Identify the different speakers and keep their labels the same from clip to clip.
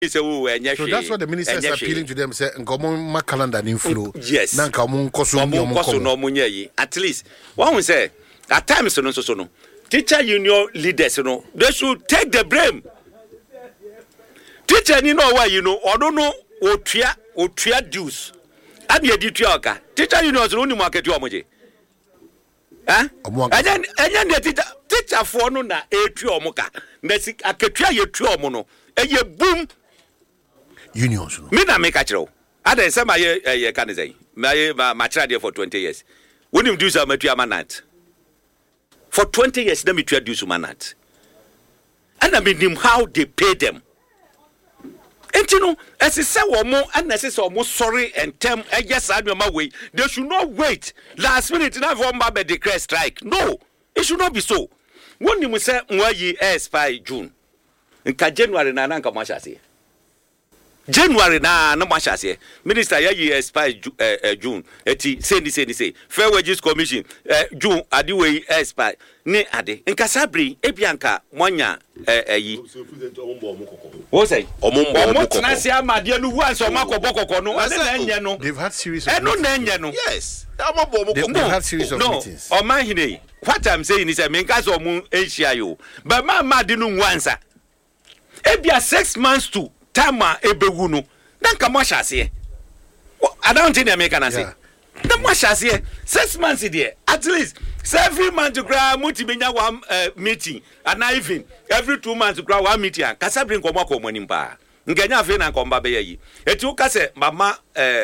Speaker 1: So
Speaker 2: that's what the minister is appealing to them. Say, "Nkomo calendar in flow."
Speaker 1: Yes.
Speaker 2: Na nkomo koso
Speaker 1: at least one will say at times no. Teacher union leaders, they should take the blame. Teacher, why or don't know or dues. And you did your car. Teacher union is only market your money. And then the teacher for no na a trio moka. Messi a ketria ye trio mono. A ye boom
Speaker 2: unions.
Speaker 1: Mina make a tro. Other some I can say. My child for 20 years. When you do some manat. For 20 years, let me introduce manat. And I mean how they pay them. And as I say, more unnecessary, almost sorry and term, I guess I'm on my way. They should not wait. Last minute, not one by declare strike. No, it should not be so. When you say, why ye expire June? In January, Nanka Mashasi. January, no Mashasi. Minister, ye expire June. Say, Fair Wages Commission, June, Adiway expire. Ne ade nkasabri ebianka monya yi wo say omombo tnasia amade no wu anso makobokoko no ade na enye no
Speaker 2: they've had series of
Speaker 1: meetings. Na enye no
Speaker 3: yes
Speaker 2: they've had series of meetings.
Speaker 1: O man hine what I'm saying is menka so mu enhia yo but ma de no nwansa ebia 6 months to tama ebewu no na nka mo hyase I don't think they make an answer. The much here 6 months there at least every month to grab multi-media one meeting and even every 2 months to grab one meeting and Casabrin Comako money bar. Nganya Fina Comba Bay. It took us mama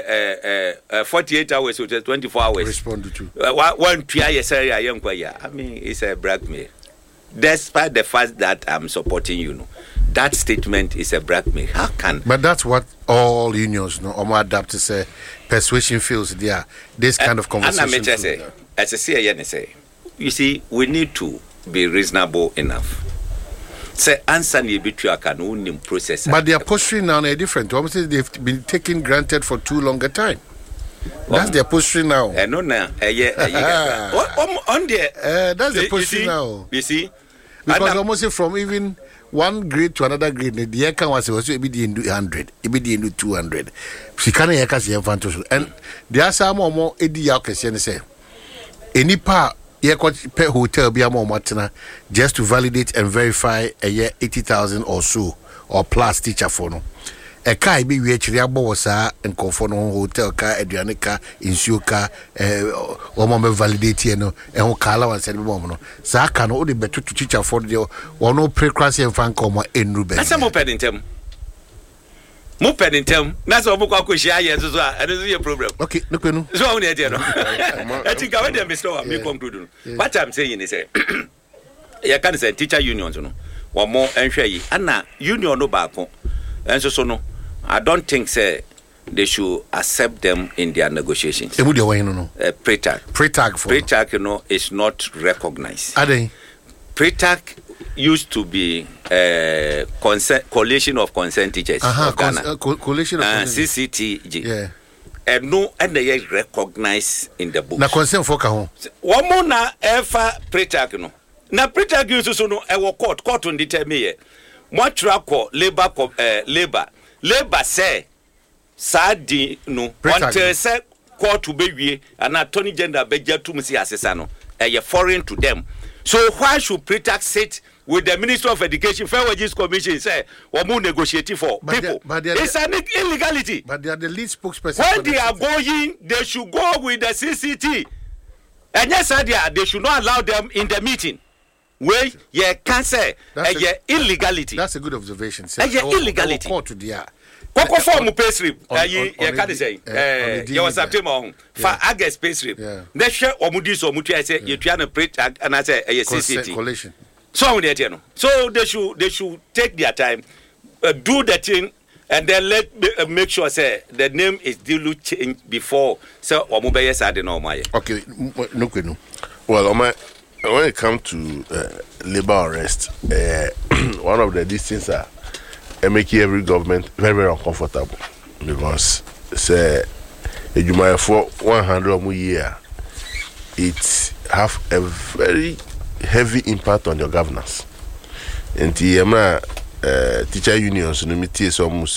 Speaker 1: 48 hours or 24 hours.
Speaker 2: Responded to
Speaker 1: one PIS young choir. I mean, it's a blackmail. Despite the fact that I'm supporting you, that statement is a blackmail. How can?
Speaker 2: But that's what all unions know. Omo adapt to say persuasion feels there. This kind of conversation.
Speaker 1: As I say, you see, we need to be reasonable enough. Say answer the between can process.
Speaker 2: But their posturing now are different. Obviously, they've been taken granted for too long a time. That's their posturing now.
Speaker 1: No, on there.
Speaker 2: That's the posturing now.
Speaker 1: You see,
Speaker 2: because almost from even one grade to another grade, the year can was also be the 100, it be the 200. She can't hear us here, and there are some more idiocracy say any part. Per hotel be a more matina just to validate and verify a year 80,000 or so or plus teacher for no. A car be we actually abosa and conform hotel car, Adrianica, insure car, or moment validate no and Kala and said woman. So I can only better to teacher for the or no pre-crassy and fan comma in Ruben.
Speaker 1: That's a moped in term. Moped in term. That's what Boko share as well. And this is your problem.
Speaker 2: Okay, look, no.
Speaker 1: So only I think I went there, Mr. Me conclude. What I'm saying is, you can say teacher unions, no, or more and share. And now union no back, and so no. I don't think say they should accept them in their negotiations. Pre-tag, you know, is not recognized.
Speaker 2: Are they?
Speaker 1: Pre-tag used to be coalition of consent teachers of Ghana.
Speaker 2: Coalition of
Speaker 1: CCTG.
Speaker 2: Yeah.
Speaker 1: And no, and they are recognized in the books.
Speaker 2: Na consent for kahon.
Speaker 1: One more na ever pre-tag, no. Na pre-tag used to know a court on determine. What track labor say Sadi no one say court to be and attorney general beja to see assessano a foreign to them. So why should pre-tax sit with the Minister of Education, Fair Wages Commission say or more negotiating for people? It's an illegality.
Speaker 2: But they are the lead spokesperson.
Speaker 1: When they are going, they should go with the CCT. And yes, they should not allow them in the meeting. Where you can say illegality.
Speaker 2: That's a good observation.
Speaker 1: Illegality.
Speaker 2: Court to the
Speaker 1: Koko form pay slip. You can say. You was September on for August pay slip. They share omudi so mutu I say you try to pre-tag and I say a CCT. So they should take their time, do the thing, and then make sure say the name is duly changed before so omubeye sade no my.
Speaker 2: Okay, no.
Speaker 3: Well, when it comes to labor unrest, one of these things are making every government very, very uncomfortable because say you might for 100 more year, it have a very heavy impact on your governance. And the teacher unions no me tie some